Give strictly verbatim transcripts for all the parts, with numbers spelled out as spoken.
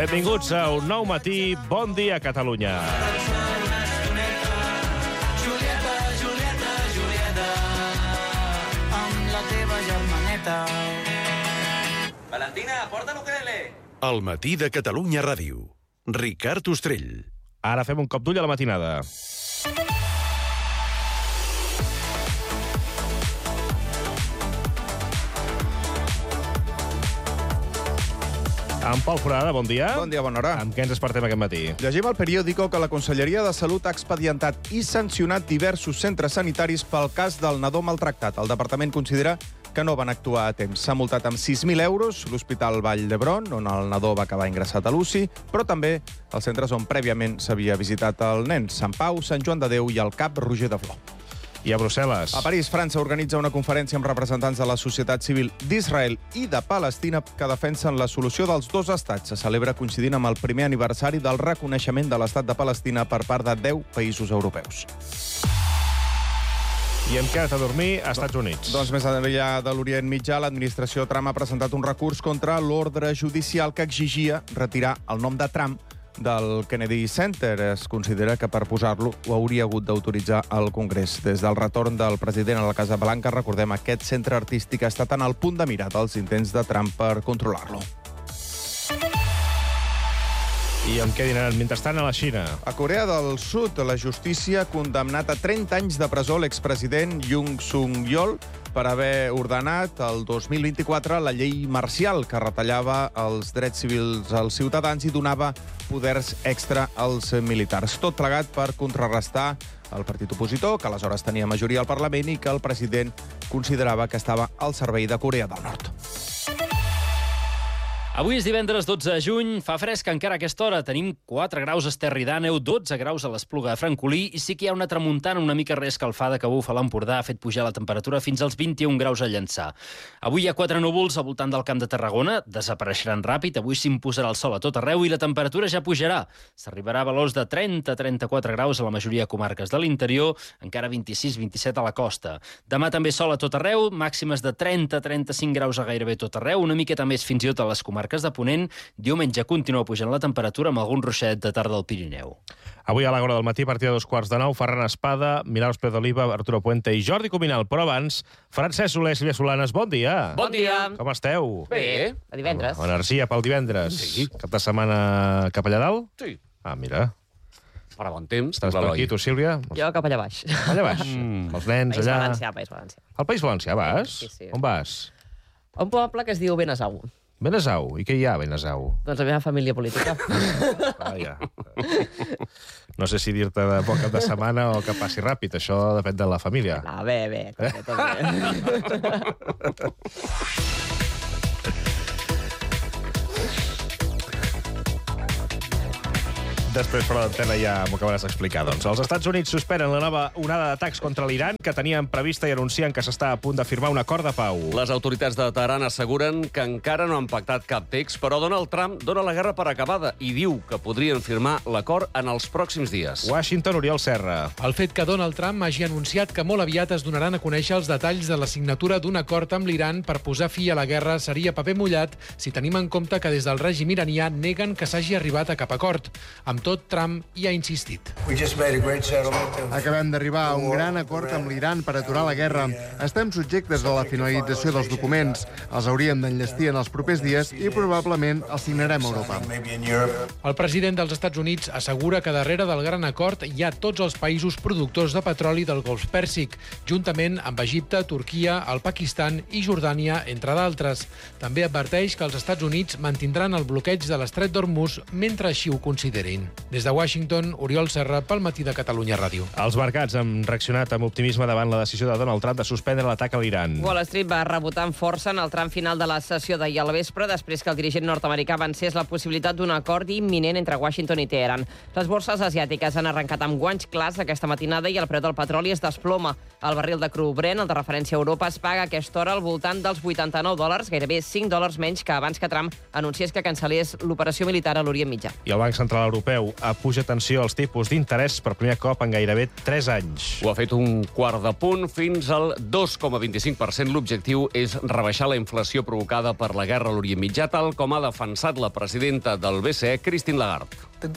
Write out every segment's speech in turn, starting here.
Benvinguts a un nou matí. Bon dia, Catalunya. Julieta, Julieta, Julieta, amb la teva germaneta. Valentina, porta l'ukelele. El matí de Catalunya Ràdio. Ricard Ostrell. Ara fem un cop d'ull a la matinada. En Pol Forada, bon dia. Bon dia, bona hora. Amb què ens despertem aquest matí? Llegim al periòdico que la Conselleria de Salut ha expedientat i sancionat diversos centres sanitaris pel cas del nadó maltractat. El departament considera que no van actuar a temps. S'ha multat amb sis mil euros l'Hospital Vall d'Hebron, on el nadó va acabar ingressat a l'U C I, però també els centres on prèviament s'havia visitat el nen, Sant Pau, Sant Joan de Déu i el Cap Roger de Flor. I a Brussel·les? A París, França organitza una conferència amb representants de la societat civil d'Israel i de Palestina que defensen la solució dels dos estats. Se celebra coincidint amb el primer aniversari del reconeixement de l'estat de Palestina per part de deu països europeus. I hem quedat a dormir a Estats Units. Doncs més enllà de l'Orient Mitjà, l'administració Trump ha presentat un recurs contra l'ordre judicial que exigia retirar el nom de Trump del Kennedy Center. Es considera que per posar-lo ho hauria hagut d'autoritzar el Congrés. Des del retorn del president a la Casa Blanca, recordem, aquest centre artístic ha estat en el punt de mira dels intents de Trump per controlar-lo. I amb què dinaran mentrestant a la Xina? A Corea del Sud, la justícia ha condemnat a trenta anys de presó l'expresident Yoon Suk-yeol per haver ordenat el dos mil vint-i-quatre la llei marcial que retallava els drets civils als ciutadans i donava poders extra als militars. Tot plegat per contrarrestar el partit opositor, que aleshores tenia majoria al Parlament i que el president considerava que estava al servei de Corea del Nord. Avui és divendres dotze de juny, fa fresc encara a aquesta hora. Tenim quatre graus a Esterri d'Àneu, dotze graus a l'Espluga de Francolí i sí que hi ha una tramuntana una mica reescalfada que bufa a l'Empordà, ha fet pujar la temperatura fins als vint-i-un graus a Llançà. Avui hi ha quatre núvols al voltant del Camp de Tarragona, desapareixeran ràpid, avui s'imposarà el sol a tot arreu i la temperatura ja pujarà. S'arribarà a valors de trenta a trenta-quatre graus a la majoria de comarques de l'interior, encara vint-i-sis a vint-i-set a la costa. Demà també sol a tot arreu, màximes de trenta a trenta-cinc graus a gairebé tot arreu, una miqueta més fins i tot a les comarques de Ponent. Diumenge continua pujant la temperatura amb algun ruixet de tarda al Pirineu. Avui a l'Àgora del matí, a partir de dos quarts de nou, Ferran Espada, Milagros Pérez d'Oliva, Arturo Puente i Jordi Cuminal. Però abans, Francesc Soler, Sílvia Solanes, bon dia. Bon dia. Com esteu? Bé, a divendres. Amb energia pel divendres. Sí. Cap de setmana cap allà dalt? Sí. Ah, mira. Per bon temps. Estàs per aquí, tu, Sílvia? Jo cap allà baix. Allà baix. Mm. Els nens, País allà... Valencià, País Valencià. Al País Valencià vas? Sí, sí. On vas? A un poble que es diu Benasau. Benasau. I què hi ha a Benasau? Doncs la meva família política. Vaja. No sé si dir-te de bon cap de setmana o que passi ràpid. Això depèn de la família. No, bé, bé. Tot bé, tot bé. Després, fora d'antena, ja m'ho acabaràs d'explicar. Doncs els Estats Units suspenen la nova onada d'atacs contra l'Iran que tenien prevista i anuncien que s'està a punt de firmar un acord de pau. Les autoritats de Teheran asseguren que encara no han pactat cap text, però Donald Trump dona la guerra per acabada i diu que podrien firmar l'acord en els pròxims dies. Washington, Oriol Serra. El fet que Donald Trump hagi anunciat que molt aviat es donaran a conèixer els detalls de la signatura d'un acord amb l'Iran per posar fi a la guerra seria paper mullat si tenim en compte que des del règim iranià neguen que s'hagi arribat a cap acord. Amb tot, Trump hi ha insistit. Acabem d'arribar a un gran acord amb l'Iran per aturar la guerra. Estem subjectes a la finalització dels documents. Els hauríem d'enllestir en els propers dies i probablement els signarem a Europa. El president dels Estats Units assegura que darrere del gran acord hi ha tots els països productors de petroli del Golf Pèrsic, juntament amb Egipte, Turquia, el Pakistan i Jordània, entre d'altres. També adverteix que els Estats Units mantindran el bloqueig de l'estret d'Hormuz mentre així ho considerin. Des de Washington, Oriol Serra, pel matí de Catalunya Ràdio. Els mercats han reaccionat amb optimisme davant la decisió de Donald Trump de suspendre l'atac a l'Iran. Wall Street va rebotar amb força en el tram final de la sessió d'ahir al vespre, després que el dirigent nord-americà avancés la possibilitat d'un acord imminent entre Washington i Teheran. Les borses asiàtiques han arrencat amb guanys clars aquesta matinada i el preu del petroli es desploma. El barril de cru Brent, el de referència a Europa, es paga a aquesta hora al voltant dels vuitanta-nou dòlars, gairebé cinc dòlars menys que abans que Trump anunciés que cancel·lés l'operació militar a l'Orient Mitjà. I el Banc Central Europeu Europeu apuja atenció als tipus d'interès per primer cop en gairebé tres anys. Ho ha fet un quart de punt fins al dos coma vint-i-cinc per cent. L'objectiu és rebaixar la inflació provocada per la guerra a l'Orient Mitjà, tal com ha defensat la presidenta del B C E, Christine Lagarde.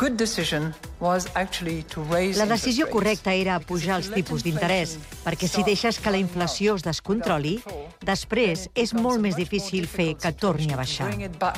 La decisió correcta era pujar els tipus d'interès, perquè si deixes que la inflació es descontroli, després és molt més difícil fer que torni a baixar.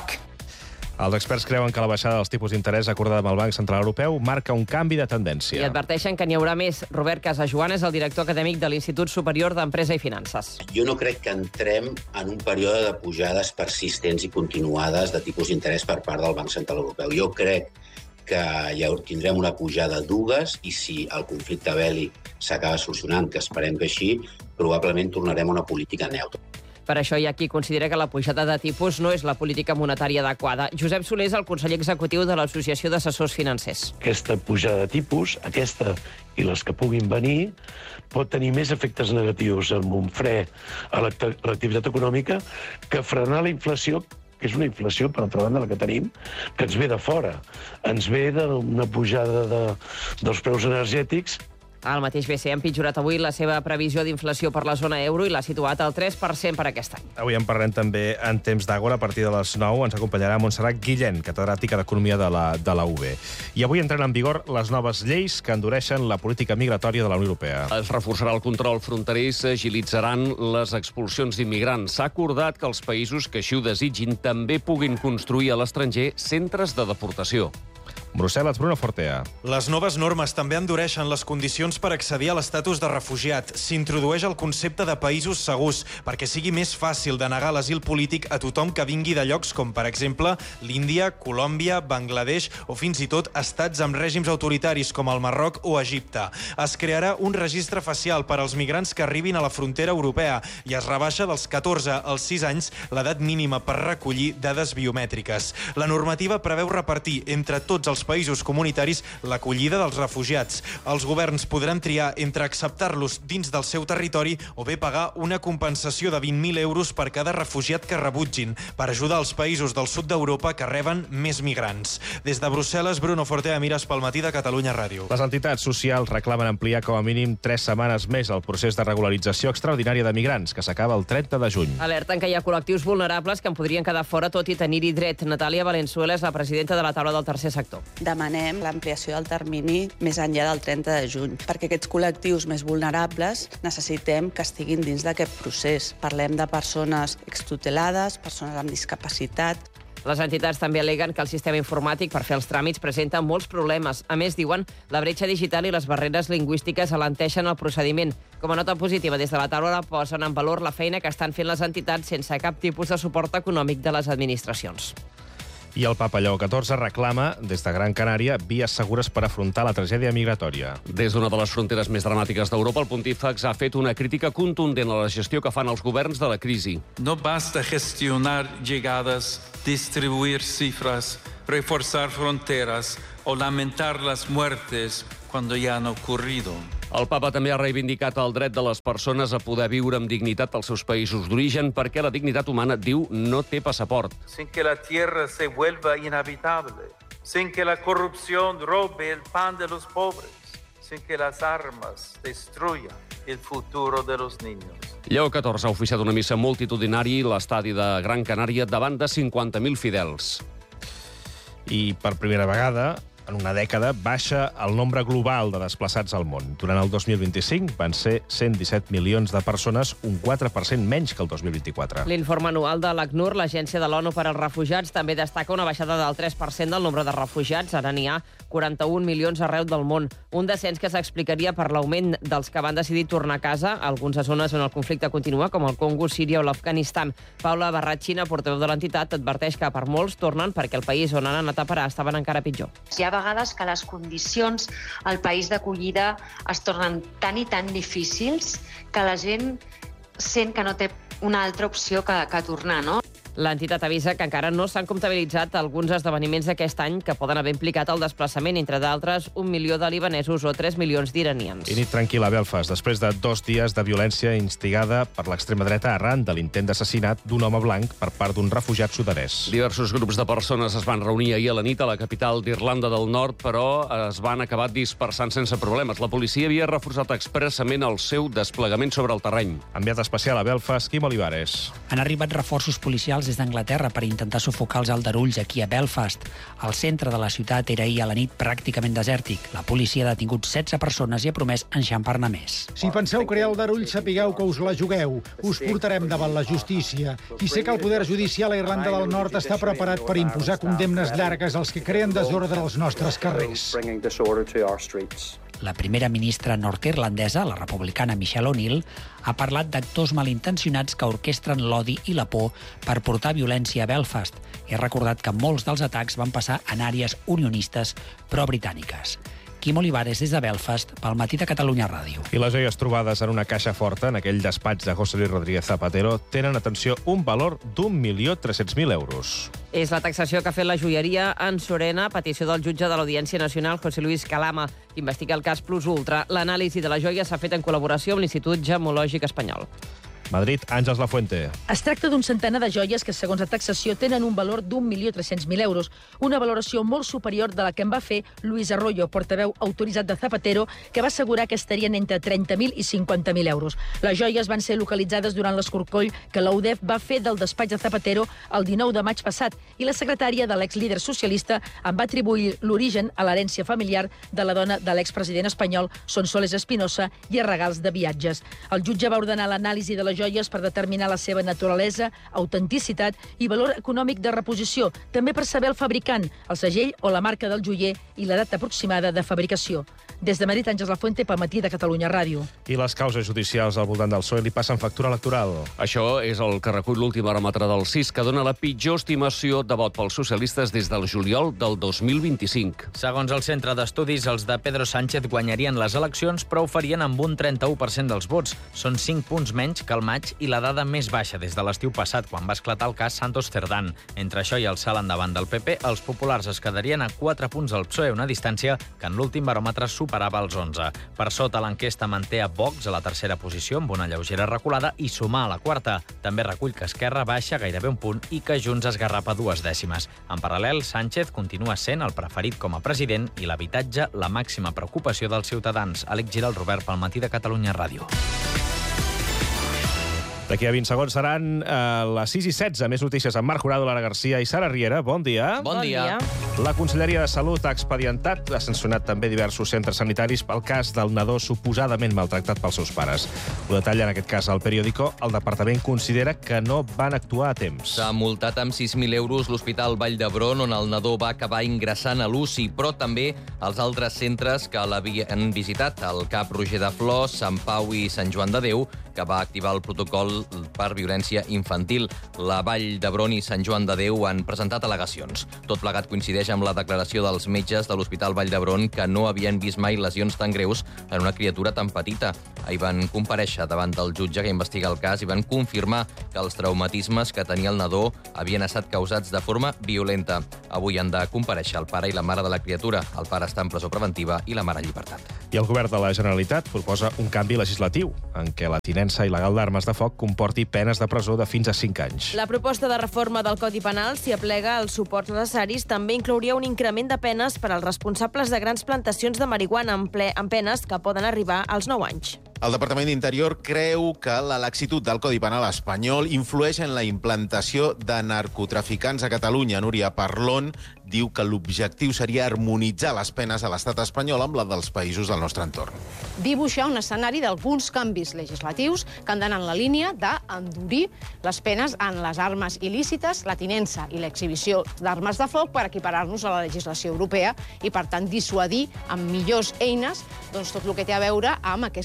Els experts creuen que la baixada dels tipus d'interès acordada amb el Banc Central Europeu marca un canvi de I tendència. adverteixen que n'hi haurà més. Robert Casajoan és el director acadèmic de l'Institut Superior d'Empresa i Finances. Jo no crec que entrem en un període de pujades persistents i continuades de tipus d'interès per part del Banc Central Europeu. Jo crec que ja tindrem una pujada dues i si el conflicte bèl·lic s'acaba solucionant, que esperem que així, probablement tornarem a una política neutra. Per això hi ha qui considera que la pujada de tipus no és la política monetària adequada. Josep Soler és el conseller executiu de l'Associació d'Assessors Financers. Aquesta pujada de tipus, aquesta i les que puguin venir, pot tenir més efectes negatius amb un fre a l'activitat econòmica que frenar la inflació, que és una inflació, per altra banda, la que tenim, que ens ve de fora. Ens ve d'una pujada de, dels preus energètics. El mateix B C E ha empitjorat avui la seva previsió d'inflació per la zona euro i l'ha situat al tres per cent per aquest any. Avui en parlem també en temps d'Àgora. A partir de les nou ens acompanyarà Montserrat Guillén, catedràtica d'Economia de la, de la U B. I avui entren en vigor les noves lleis que endureixen la política migratòria de la Unió Europea. Es reforçarà el control fronterer i s'agilitzaran les expulsions d'immigrants. S'ha acordat que els països que així ho desitgin també puguin construir a l'estranger centres de deportació. Brussel·les, Bruno Fortea. Les noves normes també endureixen les condicions per accedir a l'estatus de refugiat. S'introdueix el concepte de països segurs perquè sigui més fàcil de negar l'asil polític a tothom que vingui de llocs com, per exemple, l'Índia, Colòmbia, Bangladesh o fins i tot estats amb règims autoritaris com el Marroc o Egipte. Es crearà un registre facial per als migrants que arribin a la frontera europea i es rebaixa dels catorze als sis anys l'edat mínima per recollir dades biomètriques. La normativa preveu repartir entre tots els països comunitaris l'acollida dels refugiats. Els governs podran triar entre acceptar-los dins del seu territori o bé pagar una compensació de vint mil euros per cada refugiat que rebutgin, per ajudar els països del sud d'Europa que reben més migrants. Des de Brussel·les, Bruno Fortea, Mires pel matí de Catalunya Ràdio. Les entitats socials reclamen ampliar com a mínim tres setmanes més el procés de regularització extraordinària de migrants, que s'acaba el trenta de juny. Alerten que hi ha col·lectius vulnerables que en podrien quedar fora tot i tenir-hi dret. Natàlia Valenzuela és la presidenta de la taula del tercer sector. Demanem l'ampliació del termini més enllà del trenta de juny, perquè aquests col·lectius més vulnerables necessitem que estiguin dins d'aquest procés. Parlem de persones extutelades, persones amb discapacitat. Les entitats també al·leguen que el sistema informàtic per fer els tràmits presenta molts problemes. A més, diuen, la bretxa digital i les barreres lingüístiques alenteixen el procediment. Com a nota positiva, des de la taula posen en valor la feina que estan fent les entitats sense cap tipus de suport econòmic de les administracions. I el papa Lleó catorze reclama, des de Gran Canària, vies segures per afrontar la tragèdia migratòria. Des d'una de les fronteres més dramàtiques d'Europa, el pontífex ha fet una crítica contundent a la gestió que fan els governs de la crisi. No basta gestionar llegadas, distribuir cifras, reforzar fronteras o lamentar las muertes cuando ya han ocurrido. El papa també ha reivindicat el dret de les persones a poder viure amb dignitat als seus països d'origen perquè la dignitat humana, diu, no té passaport. Sin que la tierra se vuelva inhabitable, sin que la corrupción robe el pan de los pobres, sin que las armas destruyan el futuro de los niños. Lleó catorze ha oficiat una missa multitudinària a l'estadi de Gran Canària davant de cinquanta mil fidels. I per primera vegada, en una dècada, baixa el nombre global de desplaçats al món. Durant el dos mil vint-i-cinc van ser cent disset milions de persones, un quatre per cent menys que el dos mil vint-i-quatre. L'informe anual de l'ACNUR, l'Agència de l'ONU per als Refugiats, també destaca una baixada del tres per cent del nombre de refugiats. Ara n'hi ha quaranta-un milions arreu del món. Un descens que s'explicaria per l'augment dels que van decidir tornar a casa, alguns a zones on el conflicte continua, com el Congo, Síria o l'Afganistan. Paula Barratxina, portaveu de l'entitat, adverteix que per molts tornen perquè el país on han anat a parar estaven encara pitjor. Hi ha vegades que les condicions al país d'acollida es tornen tan i tan difícils que la gent sent que no té una altra opció que, que tornar, no? L'entitat avisa que encara no s'han comptabilitzat alguns esdeveniments d'aquest any que poden haver implicat el desplaçament, entre d'altres, un milió de libanesos o tres milions d'iranians. I nit tranquil·la a Belfast, després de dos dies de violència instigada per l'extrema dreta arran de l'intent d'assassinat d'un home blanc per part d'un refugiat sudanès. Diversos grups de persones es van reunir ahir a la nit a la capital d'Irlanda del Nord, però es van acabar dispersant sense problemes. La policia havia reforçat expressament el seu desplegament sobre el terreny. Enviat especial a Belfast, Quim Olivares. Han arribat reforços policials des d'Anglaterra per intentar sufocar els aldarulls aquí a Belfast. El centre de la ciutat era ahir a la nit pràcticament desèrtic. La policia ha detingut setze persones i ha promès enxampar-ne més. Si penseu crear aldarull, sapigueu que us la jugueu. Us portarem davant la justícia. I sé que el poder judicial a Irlanda del Nord està preparat per imposar condemnes llargues als que creen desordre als nostres carrers. La primera ministra nord-irlandesa, la republicana Michelle O'Neill, ha parlat d'actors malintencionats que orquestren l'odi i la por per portar violència a Belfast i ha recordat que molts dels atacs van passar en àrees unionistes pro-britàniques. Quim Olivares, des de Belfast, pel Matí de Catalunya Ràdio. I les joies trobades en una caixa forta, en aquell despatx de José Luis Rodríguez Zapatero, tenen, atenció, un valor d'un milió tres-cents mil euros. És la taxació que ha fet la joieria en Sorena, a petició del jutge de l'Audiència Nacional, José Luis Calama, que investiga el cas Plus Ultra. L'anàlisi de la joia s'ha fet en col·laboració amb l'Institut Gemològic Espanyol. Madrid, Àngels Lafuente. Es tracta d'un centenar de joies que, segons la taxació, tenen un valor d'un milió tres-cents mil euros, una valoració molt superior de la que en va fer Luis Arroyo, portaveu autoritzat de Zapatero, que va assegurar que estarien entre trenta mil i cinquanta mil euros. Les joies van ser localitzades durant l'escorcoll que l'U D E F va fer del despatx de Zapatero el dinou de maig passat i la secretària de l'exlíder socialista en va atribuir l'origen a l'herència familiar de la dona de l'expresident espanyol Sonsoles Espinosa i a regals de viatges. El jutge va ordenar l'anàlisi de les joies per determinar la seva naturalesa, autenticitat i valor econòmic de reposició, també per saber el fabricant, el segell o la marca del joier i la data aproximada de fabricació. Des de Madrid, Àngels Lafuente, pel Matí de Catalunya Ràdio. I les causes judicials al voltant del P S O E li passen factura electoral. Això és el que recull l'últim baròmetre del C I S, que dona la pitjor estimació de vot pels socialistes des del juliol del dos mil vint-i-cinc. Segons el centre d'estudis, els de Pedro Sánchez guanyarien les eleccions, però ho farien amb un trenta-u per cent dels vots. Són cinc punts menys que el maig i la dada més baixa des de l'estiu passat, quan va esclatar el cas Santos Cerdán. Entre això i el salt endavant del P P, els populars es quedarien a quatre punts del P S O E, una distància que en l'últim baròmetre superava els onze. Per sota, l'enquesta manté a Vox a la tercera posició, amb una lleugera reculada, i Sumar a la quarta. També recull que Esquerra baixa gairebé un punt i que Junts esgarrapa dues dècimes. En paral·lel, Sánchez continua sent el preferit com a president i l'habitatge la màxima preocupació dels ciutadans. Àlex Giral, Robert, pel Matí de Catalunya Ràdio. D'aquí a vint segons seran eh, les sis i setze. Més notícies amb Marc Jurado, Lara Garcia i Sara Riera. Bon dia. Bon dia. La Conselleria de Salut ha expedientat, ha sancionat també diversos centres sanitaris pel cas del nadó suposadament maltractat pels seus pares. Ho detalla en aquest cas al periòdico. El departament considera que no van actuar a temps. S'ha multat amb sis mil euros l'Hospital Vall d'Hebron, on el nadó va acabar ingressant a l'U C I, però també els altres centres que l'havien visitat, el Cap Roger de Flors, Sant Pau i Sant Joan de Déu, que va activar el protocol per violència infantil. La Vall d'Hebron i Sant Joan de Déu han presentat al·legacions. Tot plegat coincideix amb la declaració dels metges de l'Hospital Vall d'Hebron que no havien vist mai lesions tan greus en una criatura tan petita. Ahir van comparèixer davant del jutge que investiga el cas i van confirmar que els traumatismes que tenia el nadó havien estat causats de forma violenta. Avui han de comparèixer el pare i la mare de la criatura. El pare està en presó preventiva i la mare en llibertat. I el govern de la Generalitat proposa un canvi legislatiu en què la tinença il·legal d'armes de foc comporti penes de presó de fins a cinc anys. La proposta de reforma del Codi Penal, si aplega els suports necessaris, també inclouria un increment de penes per als responsables de grans plantacions de marihuana amb, ple, amb penes que poden arribar als nou anys. El Departament d'Interior creu que la laxitud del Codi Penal espanyol influeix en la implantació de narcotraficants a Catalunya. Núria Parlon diu que l'objectiu seria harmonitzar les penes a l'estat espanyol amb la dels països del nostre entorn. Dibuixar un escenari d'alguns canvis legislatius que han d'anar en la línia d'endurir les penes en les armes il·lícites, la tinença i l'exhibició d'armes de foc per equiparar-nos a la legislació europea i, per tant, dissuadir amb millors eines doncs, tot el que té a veure amb aquesta letalitat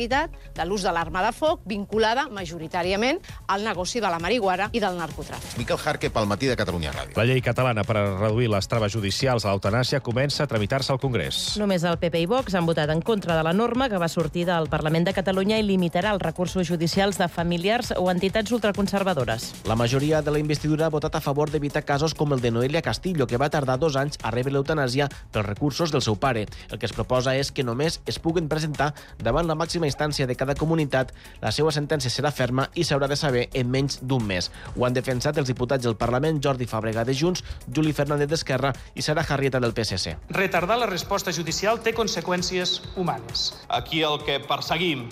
responsabilitat de l'ús de l'arma de foc vinculada majoritàriament al negoci de la marihuana i del narcotràfic. Miquel Jarque, pel Matí de Catalunya Ràdio. La llei catalana per a reduir les traves judicials a l'eutanàsia comença a tramitar-se al Congrés. Només el P P i Vox han votat en contra de la norma que va sortir del Parlament de Catalunya i limitarà els recursos judicials de familiars o entitats ultraconservadores. La majoria de la investidura ha votat a favor d'evitar casos com el de Noelia Castillo, que va tardar dos anys a rebre l'eutanàsia pels recursos del seu pare. El que es proposa és que només es puguen presentar davant la màxima instància de cada comunitat, la seva sentència serà ferma i s'haurà de saber en menys d'un mes. Ho han defensat els diputats del Parlament Jordi Fàbrega de Junts, Juli Fernández d'Esquerra i Sara Jarrieta del P S C. Retardar la resposta judicial té conseqüències humanes. Aquí el que perseguim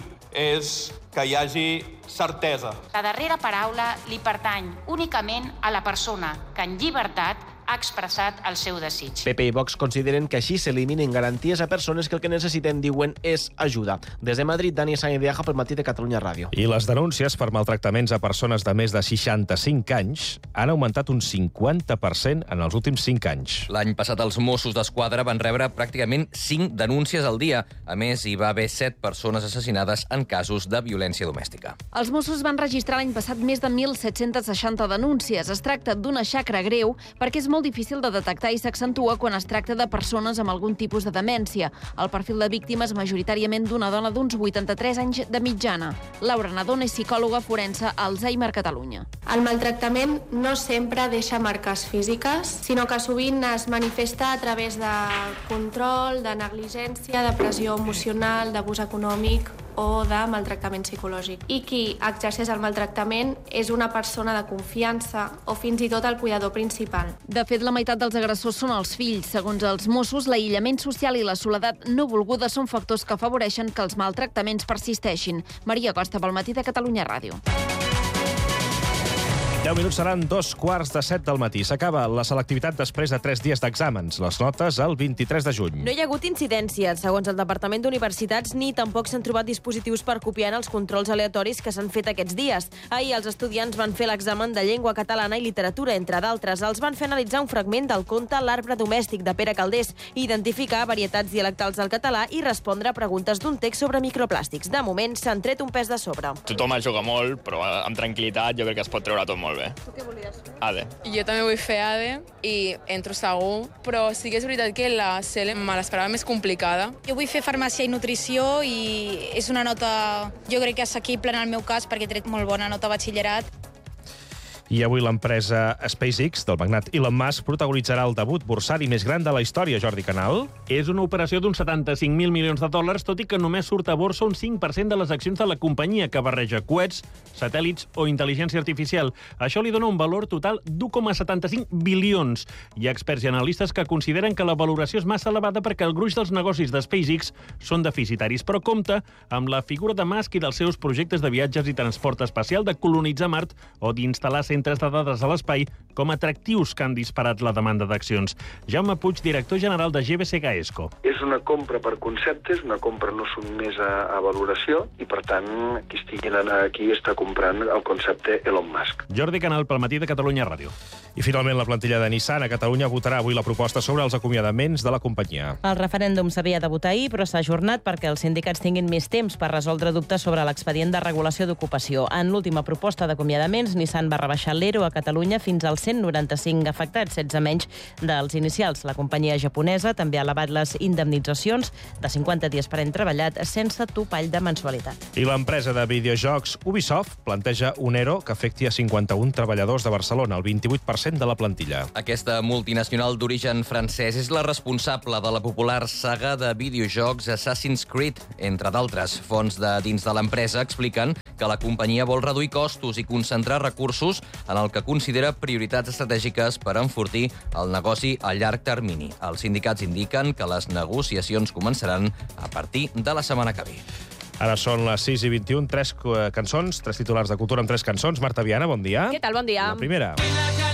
és que hi hagi certesa. La darrera paraula li pertany únicament a la persona que en llibertat ha expressat el seu desig. P P i Vox consideren que així s'eliminen garanties a persones que el que necessiten, diuen, és ajuda. Des de Madrid, Dani Sáenz de Aja pel Matí de Catalunya Ràdio. I les denúncies per maltractaments a persones de més de seixanta-cinc anys han augmentat un cinquanta per cent en els últims cinc anys. L'any passat els Mossos d'Esquadra van rebre pràcticament cinc denúncies al dia. A més, hi va haver set persones assassinades en casos de violència domèstica. Els Mossos van registrar l'any passat més de mil set-cents seixanta denúncies. Es tracta d'una xacra greu perquè és molt difícil de detectar i s'accentua quan es tracta de persones amb algun tipus de demència. El perfil de víctima és majoritàriament d'una dona d'uns vuitanta-tres anys de mitjana. Laura Nadona és psicòloga forense a Alzheimer Catalunya. El maltractament no sempre deixa marques físiques, sinó que sovint es manifesta a través de control, de negligència, de pressió emocional, d'abús econòmic o de maltractament psicològic. I qui exerceix el maltractament és una persona de confiança o fins i tot el cuidador principal. De fet, la meitat dels agressors són els fills. Segons els Mossos, l'aïllament social i la soledat no volguda són factors que afavoreixen que els maltractaments persisteixin. Maria Costa, pel Matí de Catalunya Ràdio. deu minuts seran dos quarts de set del matí. S'acaba la selectivitat després de tres dies d'exàmens. Les notes el vint-i-tres de juny. No hi ha hagut incidències, segons el Departament d'Universitats, ni tampoc s'han trobat dispositius per copiar en els controls aleatoris que s'han fet aquests dies. Ahir els estudiants van fer l'examen de llengua catalana i literatura, entre d'altres. Els van fer analitzar un fragment del conte L'arbre domèstic, de Pere Calders, identificar varietats dialectals del català i respondre a preguntes d'un text sobre microplàstics. De moment, s'han tret un pes de sobre. Tothom es juga molt, però amb tranquil·litat jo crec que es pot treure tot molt bé. Tu què volies fer? A D. Jo també vull fer A D i entro segur, però sí que és veritat que la C L me l'esperava més complicada. Jo vull fer farmàcia i nutrició i és una nota, jo crec que assequible en el meu cas perquè he tret molt bona nota a batxillerat. I avui l'empresa SpaceX del magnat Elon Musk protagonitzarà el debut borsari més gran de la història, Jordi Canal. És una operació d'uns setanta-cinc mil milions de dòlars, tot i que només surt a borsa un cinc per cent de les accions de la companyia, que barreja coets, satèl·lits o intel·ligència artificial. Això li dona un valor total d'u coma setanta-cinc bilions. Hi ha experts i analistes que consideren que la valoració és massa elevada perquè el gruix dels negocis de SpaceX són deficitaris, però compta amb la figura de Musk i dels seus projectes de viatges i transport espacial, de colonitzar Mart o d'instal·lar centres de dades a l'espai com atractius que han disparat la demanda d'accions. Jaume Puig, director general de G B C Gaesco. És una compra per conceptes, una compra no sotmesa a valoració i, per tant, qui estigui aquí està comprant el concepte Elon Musk. Jordi Canal, pel Matí de Catalunya Ràdio. I finalment la plantilla de Nissan a Catalunya votarà avui la proposta sobre els acomiadaments de la companyia. El referèndum s'havia de votar ahir, però s'ha ajornat perquè els sindicats tinguin més temps per resoldre dubtes sobre l'expedient de regulació d'ocupació. En l'última proposta d'acomiadaments, Nissan va rebaixar l'E R O a Catalunya fins als cent noranta-cinc afectats, setze menys dels inicials. La companyia japonesa també ha elevat les indemnitzacions de cinquanta dies per any treballat sense topall de mensualitat. I l'empresa de videojocs Ubisoft planteja un E R O que afecti a cinquanta-un treballadors de Barcelona, el vint-i-vuit per cent de la plantilla. Aquesta multinacional d'origen francès és la responsable de la popular saga de videojocs Assassin's Creed, entre d'altres. Fonts de dins de l'empresa expliquen que la companyia vol reduir costos i concentrar recursos en el que considera prioritats estratègiques per enfortir el negoci a llarg termini. Els sindicats indiquen que les negociacions començaran a partir de la setmana que ve. Ara són les sis i vint-i-un, tres cançons, tres titulars de cultura amb tres cançons. Marta Viana, bon dia. Què tal, bon dia. La primera.